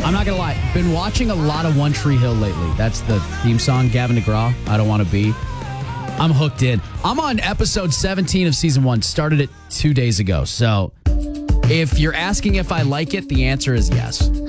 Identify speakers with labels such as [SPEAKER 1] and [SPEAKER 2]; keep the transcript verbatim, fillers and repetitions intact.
[SPEAKER 1] I'm not going to lie. Been watching a lot of One Tree Hill lately. That's the theme song, Gavin DeGraw, I Don't Want to Be. I'm hooked in. I'm on episode seventeen of season one. Started it two days ago. So if you're asking if I like it, the answer is yes.